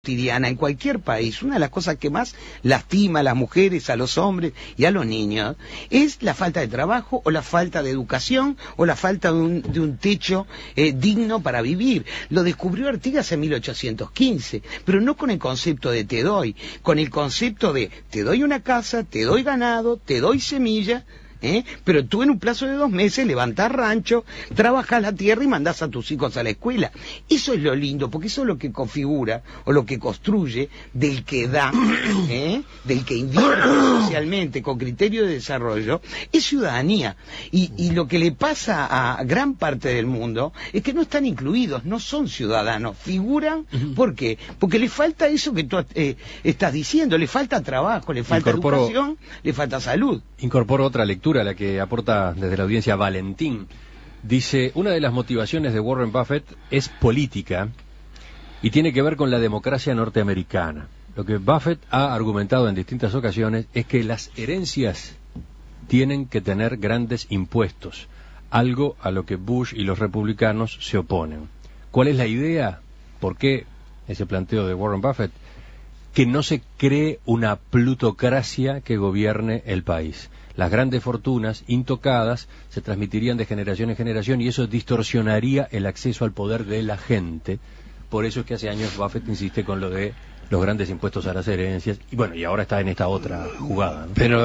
cotidiana en cualquier país, una de las cosas que más lastima a las mujeres, a los hombres y a los niños es la falta de trabajo o la falta de educación o la falta de un techo digno para vivir. Lo descubrió Artigas en 1815, pero no con el concepto de te doy, con el concepto de te doy una casa, te doy ganado, te doy semilla. Pero tú en un plazo de 2 meses levantás rancho, trabajás la tierra y mandás a tus hijos a la escuela. Eso es lo lindo, porque eso es lo que configura o lo que construye del que da, del que invierte socialmente con criterio de desarrollo, es ciudadanía. Y lo que le pasa a gran parte del mundo es que no están incluidos, no son ciudadanos, figuran. ¿Por qué? Porque le falta eso que tú estás diciendo, le falta trabajo, le falta educación, le falta salud. Incorporo otra lectura, la que aporta desde la audiencia Valentín. Dice, una de las motivaciones de Warren Buffett es política y tiene que ver con la democracia norteamericana. Lo que Buffett ha argumentado en distintas ocasiones es que las herencias tienen que tener grandes impuestos, algo a lo que Bush y los republicanos se oponen. ¿Cuál es la idea? ¿Por qué ese planteo de Warren Buffett? Que no se cree una plutocracia que gobierne el país. Las grandes fortunas intocadas se transmitirían de generación en generación y eso distorsionaría el acceso al poder de la gente. Por eso es que hace años Buffett insiste con lo de los grandes impuestos a las herencias y bueno, y ahora está en esta otra jugada, ¿no? Pero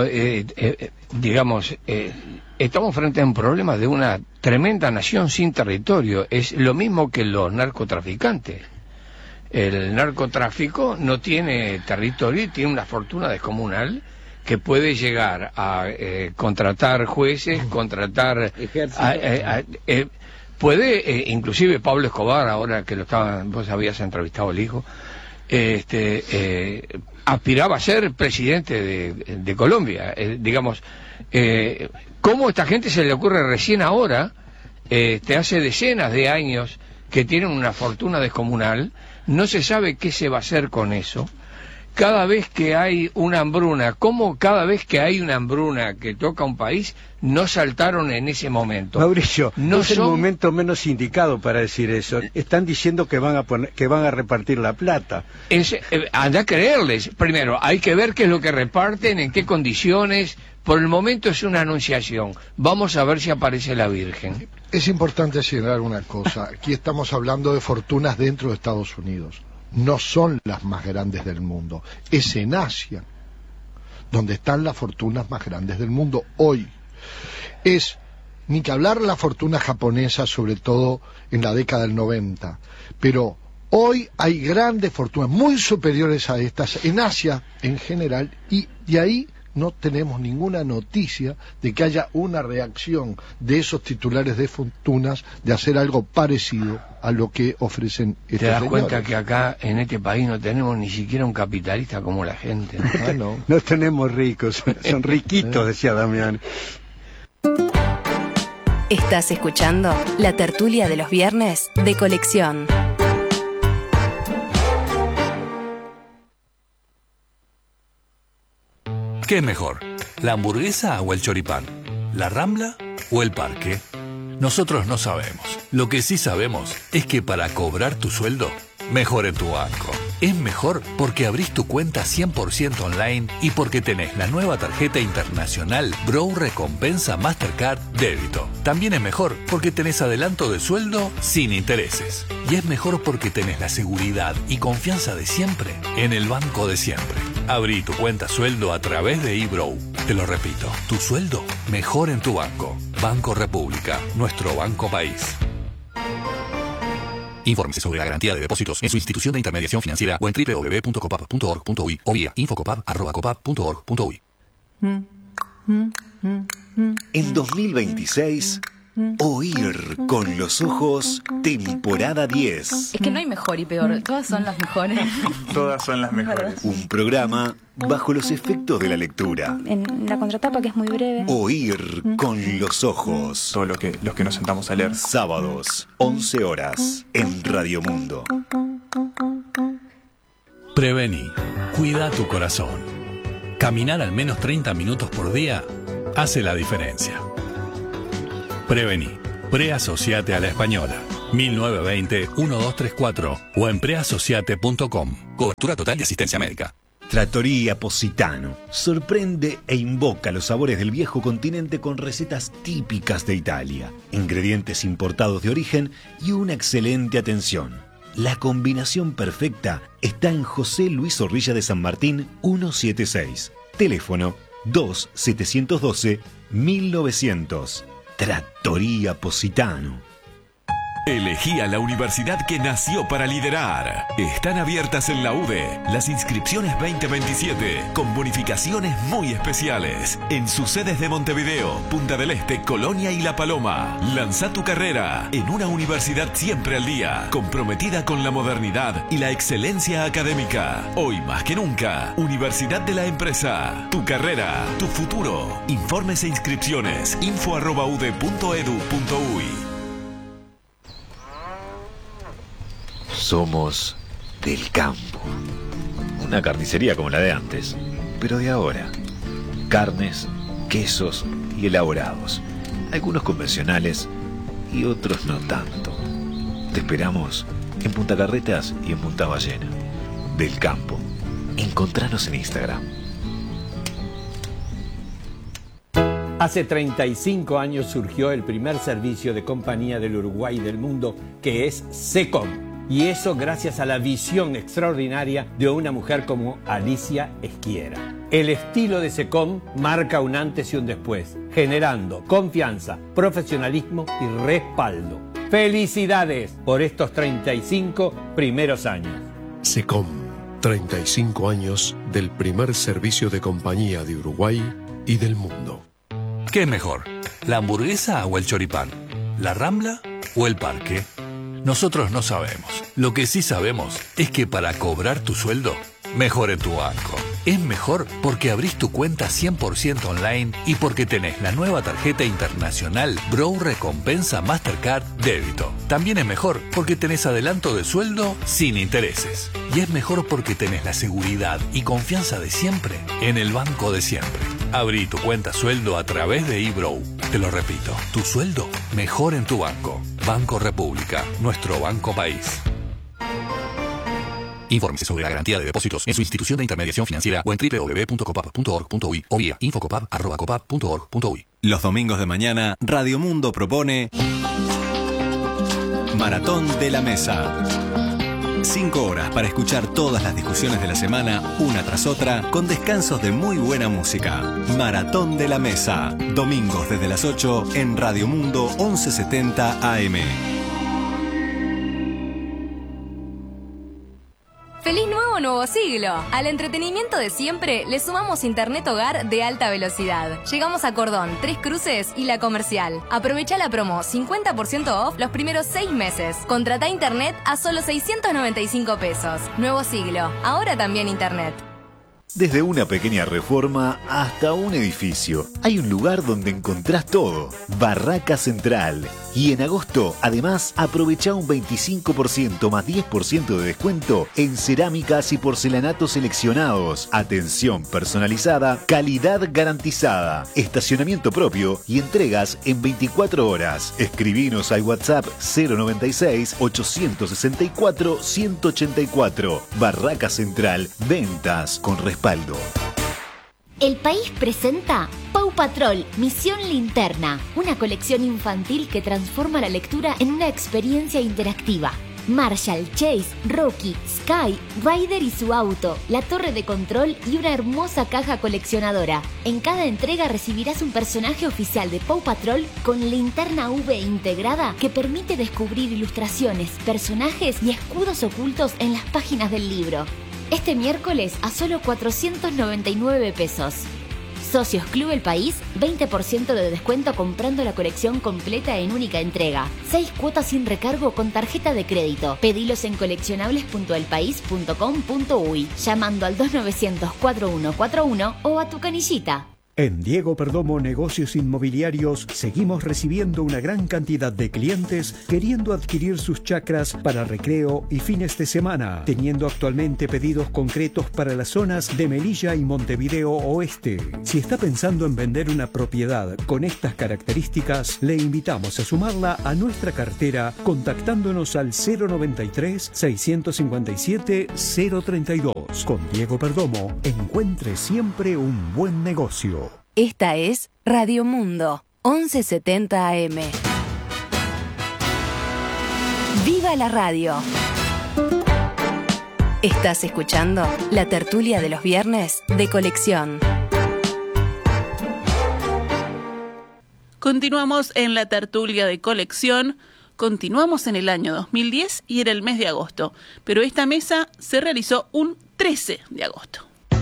estamos frente a un problema de una tremenda nación sin territorio. Es lo mismo que los narcotraficantes. El narcotráfico no tiene territorio y tiene una fortuna descomunal que puede llegar a contratar jueces, contratar puede inclusive Pablo Escobar, ahora que vos habías entrevistado al hijo, aspiraba a ser presidente de Colombia. ¿Cómo a esta gente se le ocurre recién ahora, hace decenas de años que tienen una fortuna descomunal? No se sabe qué se va a hacer con eso. Cada vez que hay una hambruna, ¿cómo cada vez que hay una hambruna que toca un país, no saltaron en ese momento? Mauricio, no es el momento menos indicado para decir eso. Están diciendo que van a repartir la plata. Anda a creerles. Primero, hay que ver qué es lo que reparten, en qué condiciones. Por el momento es una anunciación. Vamos a ver si aparece la Virgen. Es importante señalar una cosa. Aquí estamos hablando de fortunas dentro de Estados Unidos. No son las más grandes del mundo. Es en Asia donde están las fortunas más grandes del mundo hoy. Ni que hablar la fortuna japonesa, sobre todo en la década del 90. Pero hoy hay grandes fortunas muy superiores a estas en Asia en general, y de ahí no tenemos ninguna noticia de que haya una reacción de esos titulares de fortunas de hacer algo parecido a lo que ofrecen estos ¿Te das señores? cuenta que acá en este país no tenemos ni siquiera un capitalista como la gente? No, no tenemos ricos, son riquitos, decía Damián. Estás escuchando la tertulia de los viernes de Colección. ¿Qué es mejor? ¿La hamburguesa o el choripán? ¿La Rambla o el parque? Nosotros no sabemos. Lo que sí sabemos es que para cobrar tu sueldo, mejor en tu banco. Es mejor porque abrís tu cuenta 100% online y porque tenés la nueva tarjeta internacional Bro Recompensa Mastercard Débito. También es mejor porque tenés adelanto de sueldo sin intereses. Y es mejor porque tenés la seguridad y confianza de siempre en el banco de siempre. Abrí tu cuenta sueldo a través de eBro. Te lo repito, tu sueldo mejor en tu banco. Banco República, nuestro banco país. Infórmese sobre la garantía de depósitos en su institución de intermediación financiera o en www.copap.org.uy o vía infocopap@copap.org.uy. En 2026, Oír con los ojos, temporada 10. Es que no hay mejor y peor, todas son las mejores. Todas son las mejores. Un programa bajo los efectos de la lectura. En la contratapa, que es muy breve. Oír con los ojos. Todo los que nos sentamos a leer. Sábados, 11 horas, en Radio Mundo. Prevení. Cuida tu corazón. Caminar al menos 30 minutos por día hace la diferencia. Prevení. Preasociate a La Española. 1920-1234 o en preasociate.com. Cobertura total de asistencia médica. Trattoria Positano sorprende e invoca los sabores del viejo continente con recetas típicas de Italia, ingredientes importados de origen y una excelente atención. La combinación perfecta está en José Luis Zorrilla de San Martín 176. Teléfono 2-712-1900. Trattoria Positano. Elegí a la universidad que nació para liderar. Están abiertas en la UDE las inscripciones 2027 con bonificaciones muy especiales en sus sedes de Montevideo, Punta del Este, Colonia y La Paloma. Lanza tu carrera en una universidad siempre al día, comprometida con la modernidad y la excelencia académica. Hoy más que nunca, Universidad de la Empresa. Tu carrera, tu futuro. Informes e inscripciones info@ude.edu.uy. Somos del campo. Una carnicería como la de antes, pero de ahora. Carnes, quesos y elaborados. Algunos convencionales y otros no tanto. Te esperamos en Punta Carretas y en Punta Ballena. Del campo. Encontranos en Instagram. Hace 35 años surgió el primer servicio de compañía del Uruguay y del mundo, que es SECOM. Y eso gracias a la visión extraordinaria de una mujer como Alicia Esquiera. El estilo de SECOM marca un antes y un después, generando confianza, profesionalismo y respaldo. ¡Felicidades por estos 35 primeros años! SECOM, 35 años del primer servicio de compañía de Uruguay y del mundo. ¿Qué es mejor? ¿La hamburguesa o el choripán? ¿La Rambla o el Parque? Nosotros no sabemos. Lo que sí sabemos es que para cobrar tu sueldo, mejor en tu banco. Es mejor porque abrís tu cuenta 100% online y porque tenés la nueva tarjeta internacional Brow Recompensa Mastercard Débito. También es mejor porque tenés adelanto de sueldo sin intereses. Y es mejor porque tenés la seguridad y confianza de siempre en el banco de siempre. Abrí tu cuenta sueldo a través de eBrow. Te lo repito, tu sueldo mejor en tu banco. Banco República, nuestro banco país. Infórmese sobre la garantía de depósitos en su institución de intermediación financiera o en www.copap.org.uy o vía infocopap@copap.org.uy. Los domingos de mañana, Radio Mundo propone Maratón de la Mesa. 5 horas para escuchar todas las discusiones de la semana, una tras otra, con descansos de muy buena música. Maratón de la Mesa. Domingos desde las 8 en Radio Mundo 1170 AM. ¡Feliz nuevo siglo! Al entretenimiento de siempre le sumamos internet hogar de alta velocidad. Llegamos a Cordón, Tres Cruces y La Comercial. Aprovecha la promo 50% off los primeros 6 meses. Contrata internet a solo 695 pesos. Nuevo siglo, ahora también internet. Desde una pequeña reforma hasta un edificio, hay un lugar donde encontrás todo. Barraca Central. Y en agosto, además, aprovecha un 25% más 10% de descuento en cerámicas y porcelanatos seleccionados. Atención personalizada, calidad garantizada, estacionamiento propio y entregas en 24 horas. Escribinos al WhatsApp 096-864-184. Barraca Central, ventas con respaldo. El País presenta Paw Patrol, Misión Linterna, una colección infantil que transforma la lectura en una experiencia interactiva. Marshall, Chase, Rocky, Sky, Ryder y su auto, la torre de control y una hermosa caja coleccionadora. En cada entrega recibirás un personaje oficial de Paw Patrol con linterna UV integrada que permite descubrir ilustraciones, personajes y escudos ocultos en las páginas del libro. Este miércoles a solo 499 pesos. Socios Club El País, 20% de descuento comprando la colección completa en única entrega. 6 cuotas sin recargo con tarjeta de crédito. Pedilos en coleccionables.elpaís.com.uy llamando al 2900-4141 o a tu canillita. En Diego Perdomo Negocios Inmobiliarios seguimos recibiendo una gran cantidad de clientes queriendo adquirir sus chacras para recreo y fines de semana, teniendo actualmente pedidos concretos para las zonas de Melilla y Montevideo Oeste. Si está pensando en vender una propiedad con estas características, le invitamos a sumarla a nuestra cartera contactándonos al 093-657-032. Con Diego Perdomo, encuentre siempre un buen negocio. Esta es Radio Mundo, 1170 AM. ¡Viva la radio! Estás escuchando la tertulia de los viernes de Colección. Continuamos en la tertulia de Colección. Continuamos en el año 2010 y era el mes de agosto, pero esta mesa se realizó un 13 de agosto.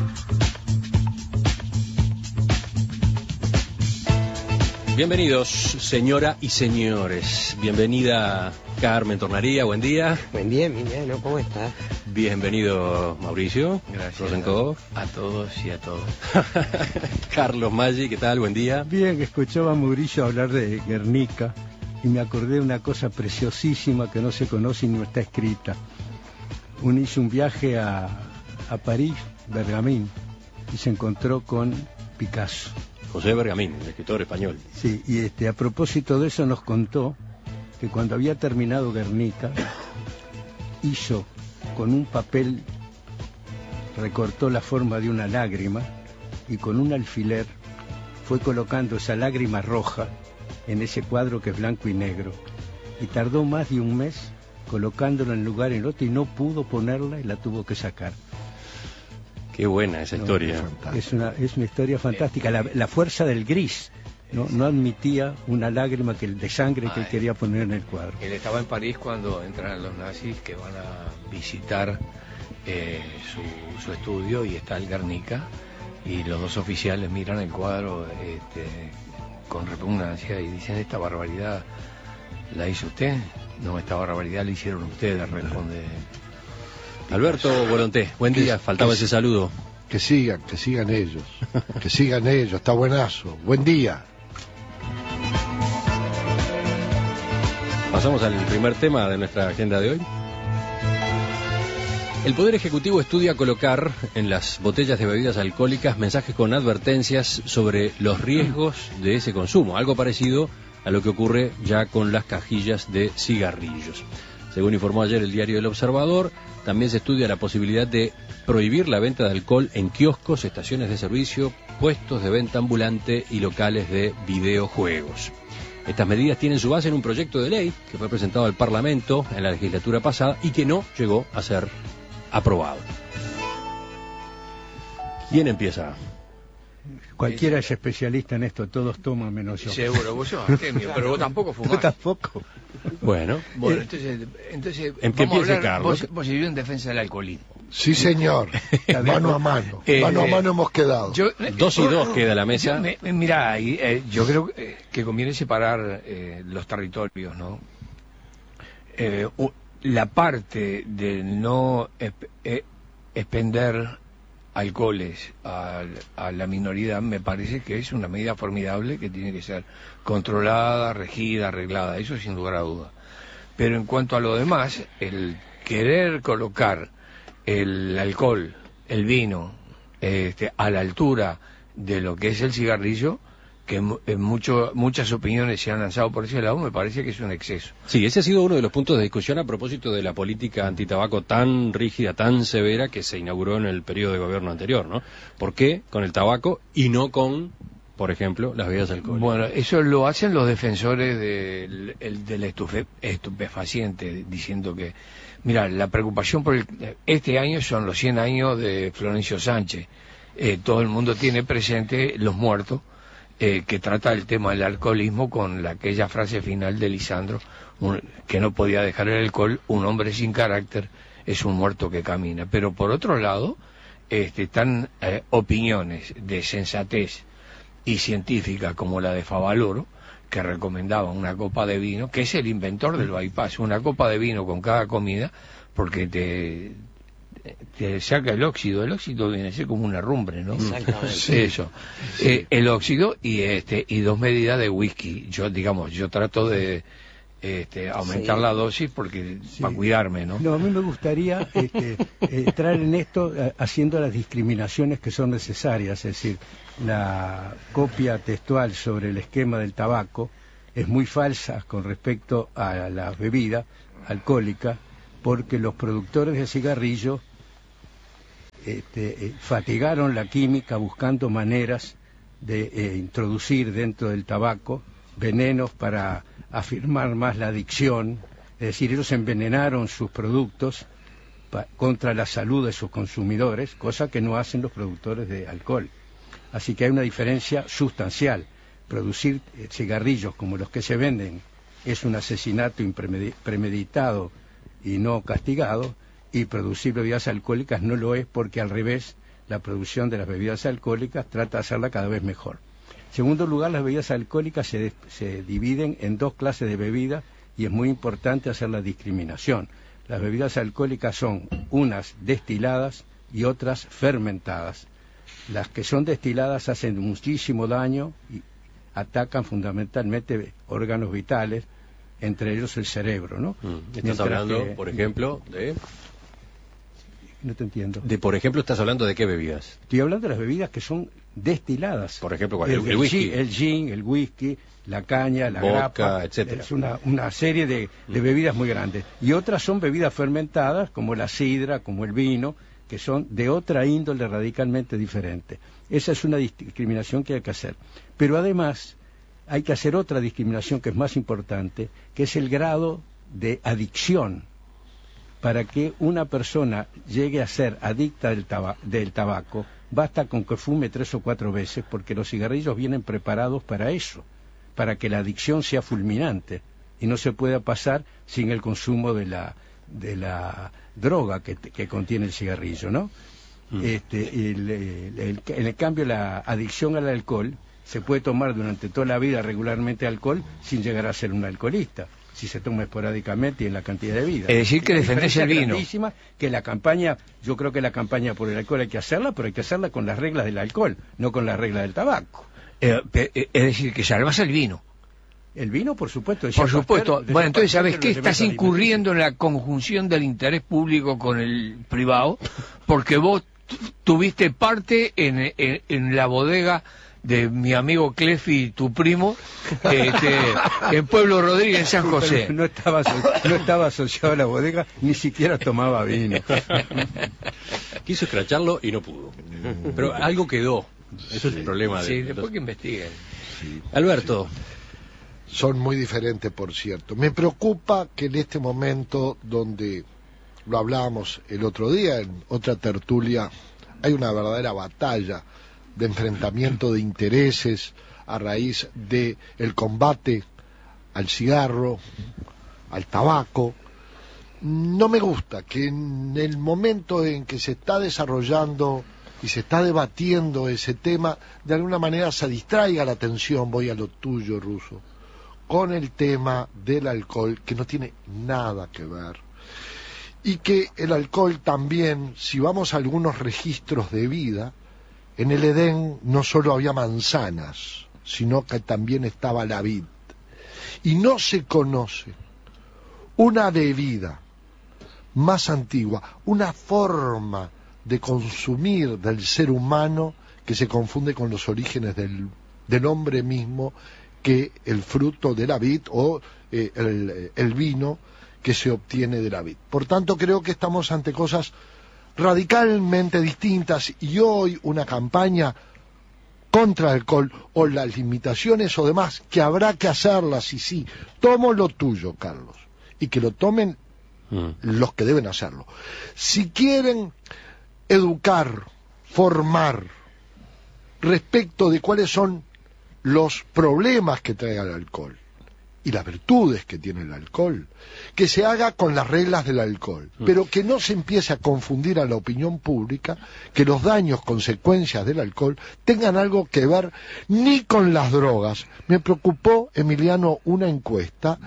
Bienvenidos, señora y señores. Bienvenida Carmen Tornaría, buen día. Buen día, Emiliano, ¿cómo estás? Bienvenido Mauricio. Gracias Rosenkopf. a todos y a todos. Carlos Maggi, ¿qué tal? Buen día. Bien, escuchaba a Mauricio hablar de Guernica y me acordé de una cosa preciosísima que no se conoce y no está escrita. Uno hizo un viaje a París, Bergamín, y se encontró con Picasso. José Bergamín, el escritor español. Sí, y a propósito de eso nos contó que cuando había terminado Guernica, hizo con un papel, recortó la forma de una lágrima y con un alfiler fue colocando esa lágrima roja en ese cuadro que es blanco y negro. Y tardó más de un mes colocándola en lugar en otro y no pudo ponerla y la tuvo que sacar. Qué buena esa historia. Es una historia fantástica. La fuerza del gris no admitía una lágrima de sangre que él quería poner en el cuadro. Él estaba en París cuando entran los nazis que van a visitar su estudio y está el Guernica y los dos oficiales miran el cuadro con repugnancia y dicen: esta barbaridad la hizo usted. No, esta barbaridad la hicieron ustedes, responde Alberto Volonté, buen día, faltaba ese saludo. Que sigan ellos, está buenazo, buen día. Pasamos al primer tema de nuestra agenda de hoy. El Poder Ejecutivo estudia colocar en las botellas de bebidas alcohólicas mensajes con advertencias sobre los riesgos de ese consumo, algo parecido a lo que ocurre ya con las cajillas de cigarrillos. Según informó ayer el diario El Observador, también se estudia la posibilidad de prohibir la venta de alcohol en kioscos, estaciones de servicio, puestos de venta ambulante y locales de videojuegos. Estas medidas tienen su base en un proyecto de ley que fue presentado al Parlamento en la legislatura pasada y que no llegó a ser aprobado. ¿Quién empieza? Cualquiera es especialista en esto, todos toman menos yo. Seguro, vos sos astemio, pero vos tampoco fumás. Yo tampoco. Bueno, entonces ¿en qué vamos a piensa hablar, Carlos? vos vivió en defensa del alcoholismo. Sí, señor. Mano a mano hemos quedado. 2 y 2 queda la mesa. Mirá, yo creo que conviene separar los territorios, ¿no? La parte de no expender alcoholes a la minoría me parece que es una medida formidable que tiene que ser controlada, regida, arreglada, eso sin lugar a duda. Pero en cuanto a lo demás, el querer colocar el alcohol, el vino, a la altura de lo que es el cigarrillo, que muchas opiniones se han lanzado por ese lado, me parece que es un exceso. Sí, ese ha sido uno de los puntos de discusión a propósito de la política antitabaco tan rígida, tan severa que se inauguró en el periodo de gobierno anterior, ¿no? ¿Por qué con el tabaco y no con, por ejemplo, las bebidas alcohólicas? Bueno, eso lo hacen los defensores del estupefaciente, diciendo que, mira, la preocupación por este año son los 100 años de Florencio Sánchez. Todo el mundo tiene presente los muertos, que trata el tema del alcoholismo con aquella frase final de Lisandro, que no podía dejar el alcohol: un hombre sin carácter es un muerto que camina. Pero por otro lado, están opiniones de sensatez y científica como la de Favaloro, que recomendaba una copa de vino, que es el inventor del bypass, una copa de vino con cada comida, porque te saca el óxido viene a ser como una herrumbre, ¿no? Exactamente. Eso. El óxido y 2 medidas de whisky. Yo trato de aumentar la dosis porque para cuidarme, ¿no? No, a mí me gustaría entrar en esto haciendo las discriminaciones que son necesarias, es decir, la copia textual sobre el esquema del tabaco es muy falsa con respecto a la bebida alcohólica, porque los productores de cigarrillos fatigaron la química buscando maneras de introducir dentro del tabaco venenos para afirmar más la adicción, es decir, ellos envenenaron sus productos contra la salud de sus consumidores, cosa que no hacen los productores de alcohol. Así que hay una diferencia sustancial. Producir cigarrillos como los que se venden es un asesinato premeditado y no castigado, y producir bebidas alcohólicas no lo es, porque al revés, la producción de las bebidas alcohólicas trata de hacerla cada vez mejor. En segundo lugar, las bebidas alcohólicas se dividen en 2 clases de bebidas y es muy importante hacer la discriminación. Las bebidas alcohólicas son unas destiladas y otras fermentadas. Las que son destiladas hacen muchísimo daño y atacan fundamentalmente órganos vitales, entre ellos el cerebro, ¿no? Estás hablando, por ejemplo, de... No te entiendo. Por ejemplo, ¿estás hablando de qué bebidas? Estoy hablando de las bebidas que son destiladas. Por ejemplo, ¿cuál? El whisky. El gin, el whisky, la caña, la vodka, grappa, etcétera. Es una serie de bebidas muy grandes. Y otras son bebidas fermentadas, como la sidra, como el vino, que son de otra índole radicalmente diferente. Esa es una discriminación que hay que hacer. Pero además hay que hacer otra discriminación que es más importante, que es el grado de adicción. Para que una persona llegue a ser adicta del tabaco, basta con que fume 3 o 4 veces, porque los cigarrillos vienen preparados para eso, para que la adicción sea fulminante y no se pueda pasar sin el consumo de la droga que contiene el cigarrillo, ¿no? En cambio, la adicción al alcohol se puede tomar durante toda la vida regularmente alcohol sin llegar a ser un alcoholista, si se toma esporádicamente y en la cantidad de vida. Es decir, que defendés el vino. Que la campaña, yo creo que la campaña por el alcohol hay que hacerla, pero hay que hacerla con las reglas del alcohol, no con las reglas del tabaco. Es decir, que salvas el vino. El vino, por supuesto. Por supuesto. Bueno, entonces, ¿sabes qué? Estás incurriendo en la conjunción del interés público con el privado, porque vos tuviste parte en la bodega de mi amigo Clefi, tu primo, en Pueblo Rodríguez, en San José. No estaba asociado a la bodega, ni siquiera tomaba vino. Quiso escracharlo y no pudo. Pero algo quedó. Eso es el problema. Sí, después que investiguen. Sí. Alberto. Son muy diferentes, por cierto. Me preocupa que en este momento, donde lo hablábamos el otro día, en otra tertulia, hay una verdadera batalla de enfrentamiento de intereses a raíz de el combate al cigarro, al tabaco. No me gusta que en el momento en que se está desarrollando y se está debatiendo ese tema, de alguna manera se distraiga la atención, voy a lo tuyo, Russo, con el tema del alcohol, que no tiene nada que ver. Y que el alcohol también, si vamos a algunos registros de vida, en el Edén no solo había manzanas, sino que también estaba la vid. Y no se conoce una bebida más antigua, una forma de consumir del ser humano que se confunde con los orígenes del hombre mismo, que el fruto de la vid o el vino que se obtiene de la vid. Por tanto, creo que estamos ante cosas radicalmente distintas, y hoy una campaña contra el alcohol o las limitaciones o demás, que habrá que hacerlas, y sí, tomo lo tuyo, Carlos, y que lo tomen los que deben hacerlo. Si quieren educar, formar respecto de cuáles son los problemas que trae el alcohol y las virtudes que tiene el alcohol, que se haga con las reglas del alcohol, pero que no se empiece a confundir a la opinión pública, que los daños, consecuencias del alcohol tengan algo que ver ni con las drogas. Me preocupó, Emiliano, una encuesta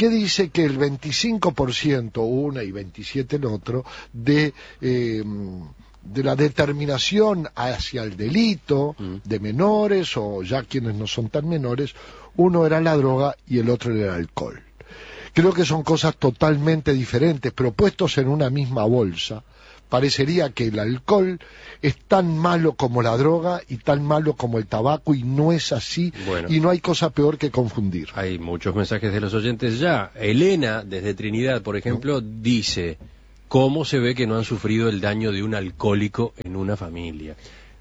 que dice que el 25%, una y 27 el otro, de la determinación hacia el delito de menores o ya quienes no son tan menores, uno era la droga y el otro era el alcohol. Creo que son cosas totalmente diferentes, pero puestos en una misma bolsa, parecería que el alcohol es tan malo como la droga y tan malo como el tabaco, y no es así, y no hay cosa peor que confundir. Hay muchos mensajes de los oyentes ya. Elena, desde Trinidad, por ejemplo, dice: ¿cómo se ve que no han sufrido el daño de un alcohólico en una familia?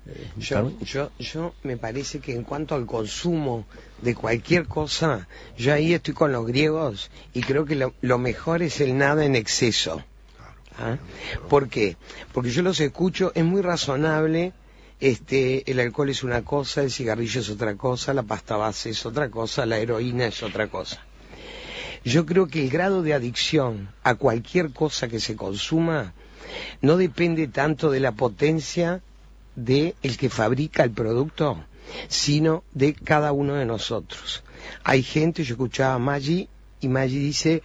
Yo me parece que en cuanto al consumo de cualquier cosa, yo ahí estoy con los griegos y creo que lo mejor es el nada en exceso. ¿Ah? ¿Por qué? Porque yo los escucho, es muy razonable, el alcohol es una cosa, el cigarrillo es otra cosa, la pasta base es otra cosa, la heroína es otra cosa. Yo creo que el grado de adicción a cualquier cosa que se consuma no depende tanto de la potencia de el que fabrica el producto, sino de cada uno de nosotros. Hay gente, yo escuchaba a Maggi, y Maggi dice,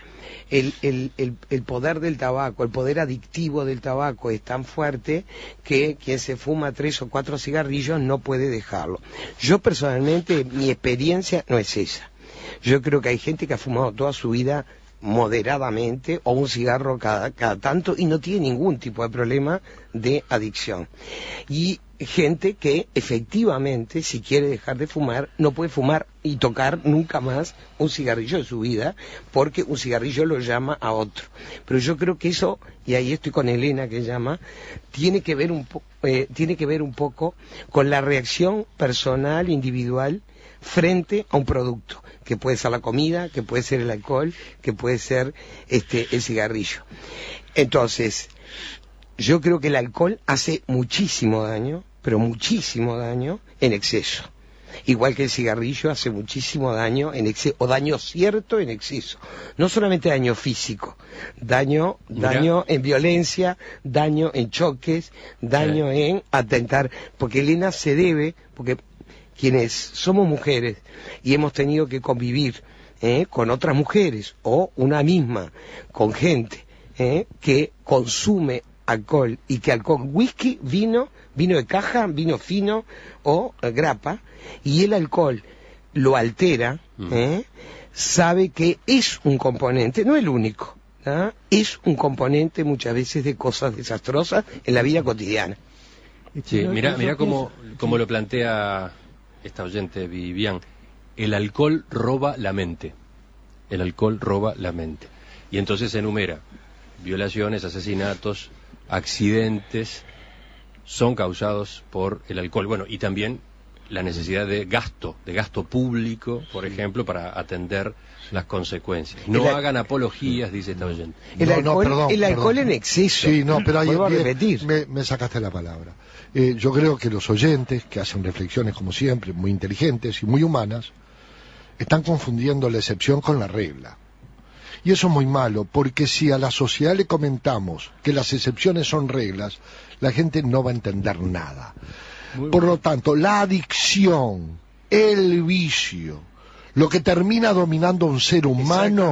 el poder del tabaco, el poder adictivo del tabaco es tan fuerte que quien se fuma 3 o 4 cigarrillos no puede dejarlo. Yo personalmente, mi experiencia no es esa. Yo creo que hay gente que ha fumado toda su vida moderadamente o un cigarro cada tanto y no tiene ningún tipo de problema de adicción. Y gente que efectivamente, si quiere dejar de fumar, no puede fumar y tocar nunca más un cigarrillo de su vida, porque un cigarrillo lo llama a otro. Pero yo creo que eso, y ahí estoy con Elena que llama, tiene que ver un poco con la reacción personal, individual, frente a un producto, que puede ser la comida, que puede ser el alcohol, que puede ser el cigarrillo. Entonces, yo creo que el alcohol hace muchísimo daño, pero muchísimo daño en exceso. Igual que el cigarrillo hace muchísimo daño en exceso, o daño cierto en exceso. No solamente daño físico, daño en violencia, daño en choques, daño en atentar, porque Elena se debe, porque quienes somos mujeres y hemos tenido que convivir con otras mujeres o una misma, con gente que consume alcohol y que alcohol, whisky, vino de caja, vino fino o grapa, y el alcohol lo altera, sabe que es un componente, no el único, es un componente muchas veces de cosas desastrosas en la vida cotidiana. Sí, mira cómo lo plantea esta oyente, Vivian. El alcohol roba la mente. El alcohol roba la mente. Y entonces enumera violaciones, asesinatos, accidentes, son causados por el alcohol. Bueno, y también la necesidad de gasto público, por ejemplo, para atender las consecuencias. No hagan apologías, dice esta oyente. El alcohol en exceso. Sí, no, pero vuelvo a repetir. Me sacaste la palabra. Yo creo que los oyentes, que hacen reflexiones como siempre, muy inteligentes y muy humanas, están confundiendo la excepción con la regla. Y eso es muy malo, porque si a la sociedad le comentamos que las excepciones son reglas, la gente no va a entender nada. Por lo tanto, la adicción, el vicio, lo que termina dominando a un ser humano,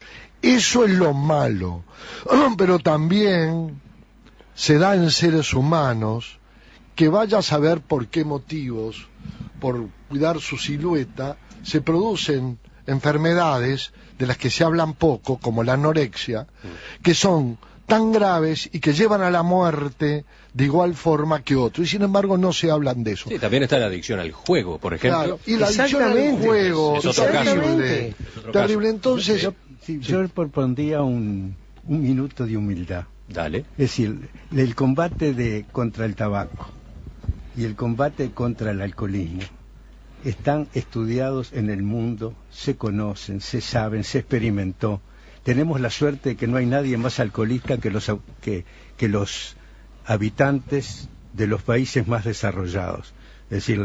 eso es lo malo. Pero también se da en seres humanos que vaya a saber por qué motivos, por cuidar su silueta, se producen enfermedades de las que se hablan poco, como la anorexia, que son tan graves y que llevan a la muerte de igual forma que otros, y sin embargo no se hablan de eso. Sí, también está la adicción al juego, por ejemplo. Claro, y la adicción al juego es terrible. Terrible. Entonces, yo propondría un minuto de humildad. Dale. Es decir, el combate contra el tabaco y el combate contra el alcoholismo están estudiados en el mundo, se conocen, se saben, se experimentó. Tenemos la suerte de que no hay nadie más alcoholista que los habitantes de los países más desarrollados. Es decir,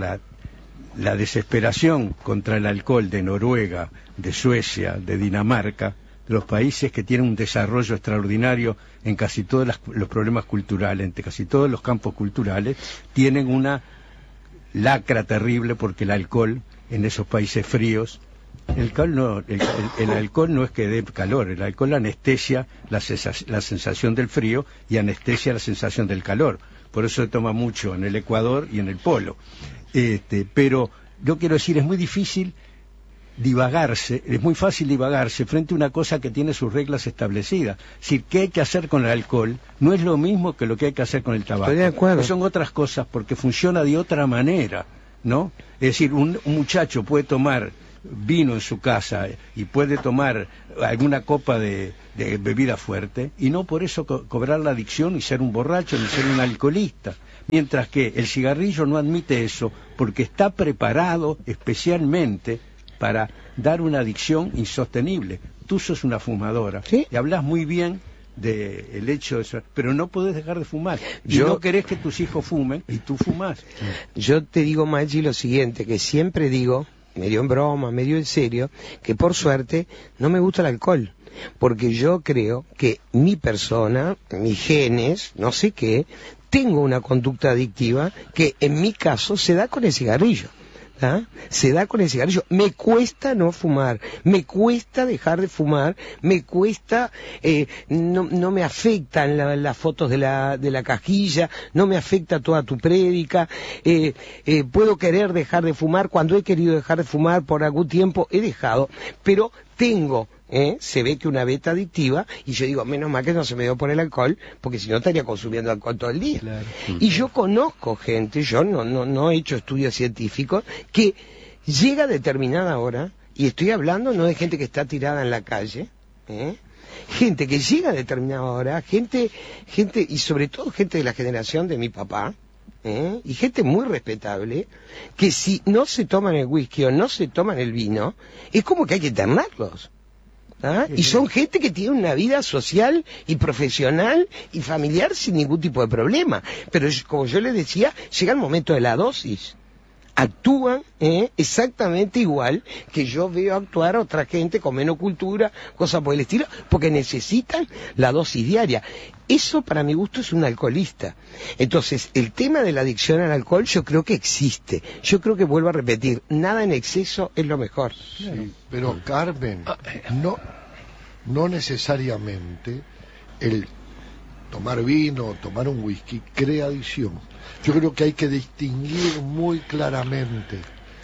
la desesperación contra el alcohol de Noruega, de Suecia, de Dinamarca, de los países que tienen un desarrollo extraordinario en casi todos los problemas culturales, en casi todos los campos culturales, tienen una lacra terrible porque el alcohol en esos países fríos El alcohol no es que dé calor, el alcohol anestesia la sensación del frío y anestesia la sensación del calor. Por eso se toma mucho en el Ecuador y en el Polo. Pero yo quiero decir, es muy difícil divagarse, es muy fácil divagarse frente a una cosa que tiene sus reglas establecidas. Es decir, ¿qué hay que hacer con el alcohol? No es lo mismo que lo que hay que hacer con el tabaco. Estoy de acuerdo. Son otras cosas porque funciona de otra manera, ¿no? Es decir, un muchacho puede tomar vino en su casa y puede tomar alguna copa de bebida fuerte y no por eso cobrar la adicción y ser un borracho ni ser un alcoholista. Mientras que el cigarrillo no admite eso porque está preparado especialmente para dar una adicción insostenible. Tú sos una fumadora, ¿sí? Y hablas muy bien del hecho de eso, pero no podés dejar de fumar. Y no querés que tus hijos fumen y tú fumás. Yo te digo, Maggi, lo siguiente, que siempre digo, medio en broma, medio en serio, que por suerte no me gusta el alcohol. Porque yo creo que mi persona, mis genes, no sé qué, tengo una conducta adictiva que en mi caso se da con el cigarrillo. Se da con el cigarrillo. Me cuesta no fumar, me cuesta dejar de fumar, me cuesta, no me afectan las fotos de la cajilla, no me afecta toda tu prédica, puedo querer dejar de fumar, cuando he querido dejar de fumar por algún tiempo he dejado, pero tengo, se ve que una beta adictiva, y yo digo, menos mal que no se me dio por el alcohol, porque si no estaría consumiendo alcohol todo el día. Claro. Y yo conozco gente, yo no he hecho estudios científicos, que llega a determinada hora, y estoy hablando no de gente que está tirada en la calle, gente que llega a determinada hora, gente, y sobre todo gente de la generación de mi papá, y gente muy respetable, que si no se toman el whisky o no se toman el vino, es como que hay que internarlos. Y son gente que tiene una vida social y profesional y familiar sin ningún tipo de problema. Pero como yo les decía, llega el momento de la dosis. Actúan exactamente igual que yo veo actuar a otra gente con menos cultura, cosas por el estilo, porque necesitan la dosis diaria. Eso para mi gusto es un alcoholista. Entonces, el tema de la adicción al alcohol yo creo que existe. Yo creo que, vuelvo a repetir, nada en exceso es lo mejor. Sí, pero Carmen, no necesariamente el tomar vino o tomar un whisky crea adicción. Yo creo que hay que distinguir muy claramente.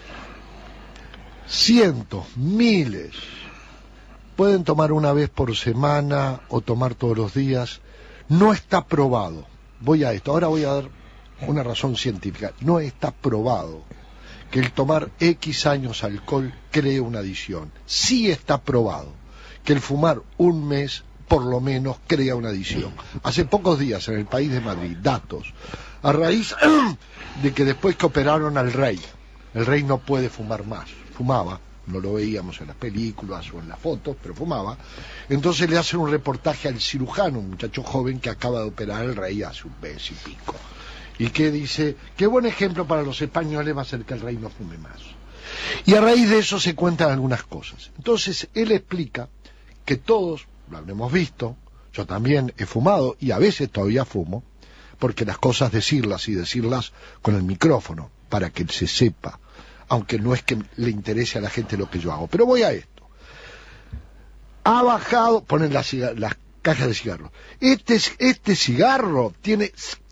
Cientos, miles, pueden tomar una vez por semana o tomar todos los días. No está probado. Voy a esto, ahora voy a dar una razón científica. No está probado que el tomar X años alcohol cree una adicción. Sí está probado que el fumar un mes por lo menos crea una adicción. Hace pocos días en el país de Madrid, datos, a raíz de que después que operaron al rey, el rey no puede fumar más, fumaba, no lo veíamos en las películas o en las fotos, pero fumaba, entonces le hacen un reportaje al cirujano, un muchacho joven que acaba de operar al rey hace un mes y pico, y que dice, qué buen ejemplo para los españoles va a ser que el rey no fume más. Y a raíz de eso se cuentan algunas cosas. Entonces él explica que todos lo habremos visto, yo también he fumado y a veces todavía fumo, porque las cosas decirlas y decirlas con el micrófono, para que se sepa, aunque no es que le interese a la gente lo que yo hago. Pero voy a esto. Ha bajado, ponen las cajas de cigarros. Este cigarro tiene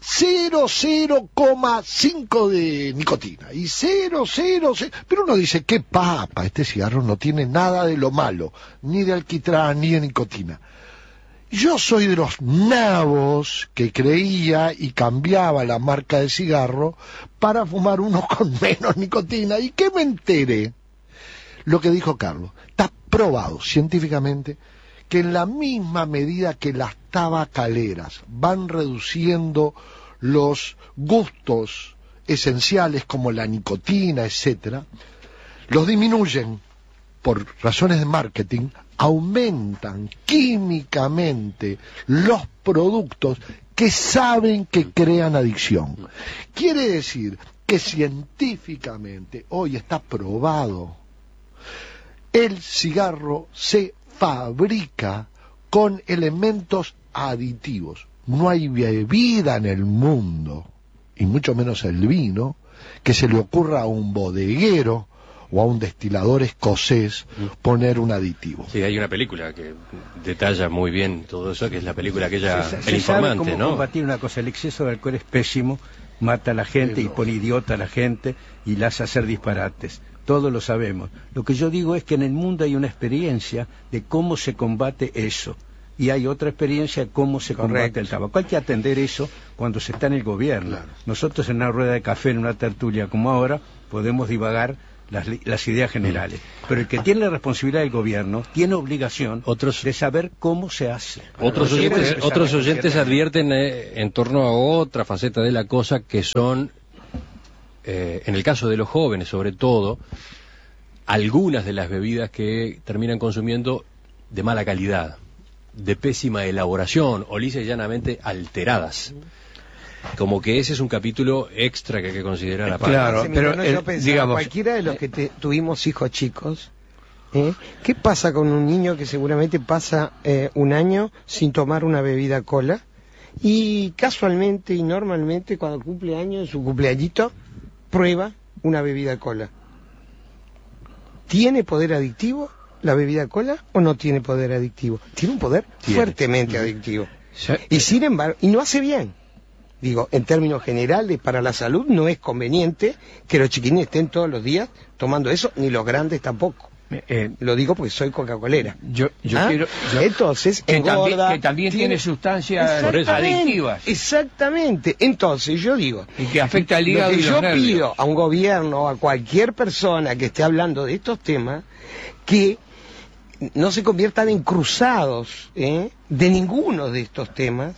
0,5 de nicotina y 0,0, pero uno dice, qué papa, este cigarro no tiene nada de lo malo, ni de alquitrán, ni de nicotina. Yo soy de los nabos que creía y cambiaba la marca de cigarro para fumar uno con menos nicotina. ¿Y qué me enteré? Lo que dijo Carlos, está probado científicamente que en la misma medida que las tabacaleras van reduciendo los gustos esenciales como la nicotina, etcétera, los disminuyen por razones de marketing, aumentan químicamente los productos que saben que crean adicción. Quiere decir que científicamente hoy está probado, el cigarro se fabrica con elementos aditivos. No hay bebida en el mundo, y mucho menos el vino, que se le ocurra a un bodeguero o a un destilador escocés poner un aditivo. Sí, hay una película que detalla muy bien todo eso, que es la película aquella, Se El sabe informante, cómo ¿no? combatir una cosa. El exceso de alcohol es pésimo, mata a la gente y pone idiota a la gente y la hace hacer disparates. Todos lo sabemos. Lo que yo digo es que en el mundo hay una experiencia de cómo se combate eso. Y hay otra experiencia de cómo se combate el tabaco. Hay que atender eso cuando se está en el gobierno. Claro. Nosotros en una rueda de café, en una tertulia como ahora, podemos divagar las ideas generales. Pero el que tiene la responsabilidad del gobierno tiene obligación de saber cómo se hace. Otros oyentes advierten en torno a otra faceta de la cosa, que son, en el caso de los jóvenes sobre todo, algunas de las bebidas que terminan consumiendo de mala calidad, de pésima elaboración o lisa y llanamente alteradas. Como que ese es un capítulo extra que hay que considerar aparte. Claro, pero yo pensaba, digamos, cualquiera de los que tuvimos hijos chicos, ¿qué pasa con un niño que seguramente pasa un año sin tomar una bebida cola? Y casualmente y normalmente cuando cumple años, en su cumpleañito, prueba una bebida cola. ¿Tiene poder adictivo la bebida cola o no tiene poder adictivo? Tiene un poder fuertemente adictivo. Sí. Y sin embargo, y no hace bien. Digo, en términos generales, para la salud no es conveniente que los chiquines estén todos los días tomando eso, ni los grandes tampoco. Lo digo porque soy coca-colera. Entonces, engorda, que también tiene sustancias adictivas. Exactamente. Entonces, yo digo, y que afecta al hígado y los nervios. Yo pido a un gobierno, a cualquier persona que esté hablando de estos temas, que no se conviertan en cruzados de ninguno de estos temas,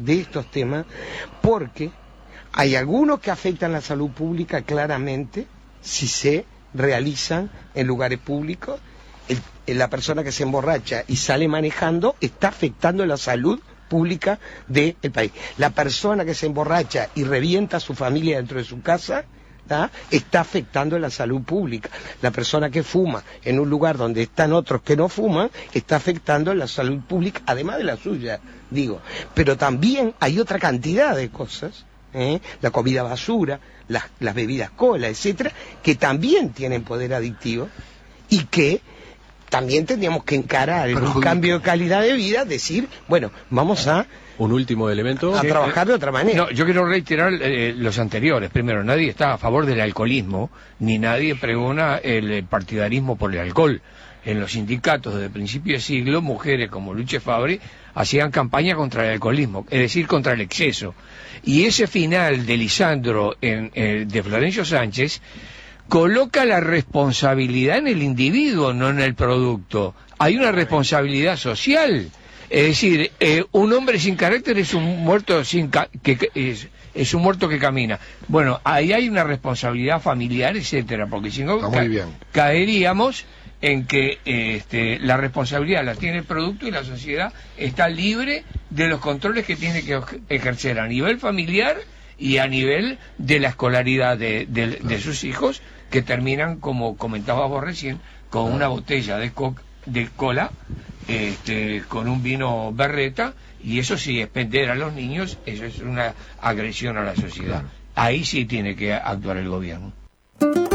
porque hay algunos que afectan la salud pública claramente si se realizan en lugares públicos. La persona que se emborracha y sale manejando está afectando la salud pública del país. La persona que se emborracha y revienta a su familia dentro de su casa está afectando la salud pública. La persona que fuma en un lugar donde están otros que no fuman está afectando la salud pública, además de la suya, digo. Pero también hay otra cantidad de cosas, la comida basura, las bebidas cola, etcétera, que también tienen poder adictivo y que también tendríamos que encarar en un cambio de calidad de vida, decir, bueno, vamos a un último elemento a trabajar de otra manera. No, yo quiero reiterar los anteriores. Primero, nadie está a favor del alcoholismo, ni nadie pregona el partidarismo por el alcohol. En los sindicatos desde el principio de siglo, mujeres como Luche Fabbri hacían campaña contra el alcoholismo, es decir, contra el exceso. Y ese final de Lisandro de Florencio Sánchez coloca la responsabilidad en el individuo, no en el producto. Hay una responsabilidad social. Es decir, un hombre sin carácter es un muerto es un muerto que camina. Bueno, ahí hay una responsabilidad familiar, etcétera, porque si no caeríamos en que la responsabilidad la tiene el producto y la sociedad está libre de los controles que tiene que ejercer a nivel familiar y a nivel de la escolaridad de sus hijos, que terminan, como comentabas vos recién, con una botella de cola, con un vino berreta, y eso sí es vender a los niños, eso es una agresión a la sociedad. Ahí sí tiene que actuar el gobierno.